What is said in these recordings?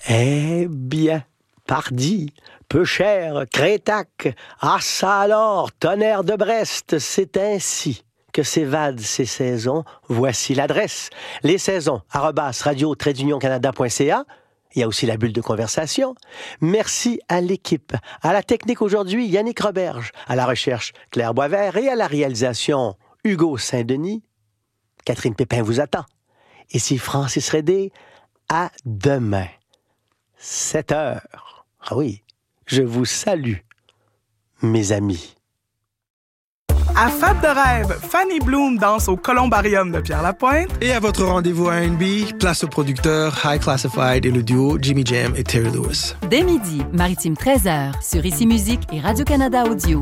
Eh bien, pardi, peu cher, Crétac, ah ça alors, tonnerre de Brest, c'est ainsi que s'évadent ces saisons. Voici l'adresse. Les saisons, @radio-canada.ca. Il y a aussi la bulle de conversation. Merci à l'équipe. À la technique aujourd'hui, Yannick Roberge. À la recherche, Claire Boisvert. Et à la réalisation, Hugo Saint-Denis. Catherine Pépin vous attend. Ici Francis Rédé. À demain, 7 heures. Ah oui, je vous salue, mes amis. À Fab de rêve, Fanny Bloom danse au Columbarium de Pierre-Lapointe. Et à votre rendez-vous R&B, place au producteur High Classified et le duo Jimmy Jam et Terry Lewis. Dès midi, Maritime 13h, sur Ici Musique et Radio-Canada Audio.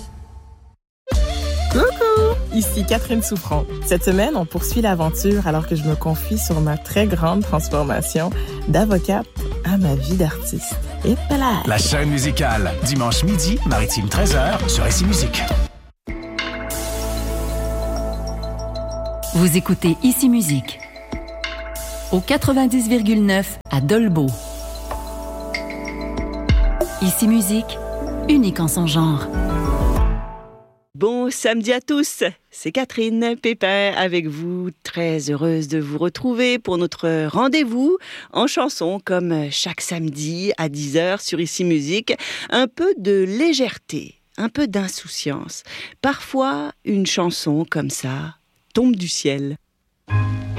Coucou! Ici Catherine Souffron. Cette semaine, on poursuit l'aventure alors que je me confie sur ma très grande transformation d'avocate à ma vie d'artiste. Et voilà! La chaîne musicale, dimanche midi, Maritime 13h, sur Ici Musique. Vous écoutez Ici Musique au 90,9 à Dolbeau. Ici Musique, unique en son genre. Bon samedi à tous, c'est Catherine Pépin avec vous, très heureuse de vous retrouver pour notre rendez-vous en chanson comme chaque samedi à 10h sur Ici Musique. Un peu de légèreté, un peu d'insouciance. Parfois, une chanson comme ça tombe du ciel.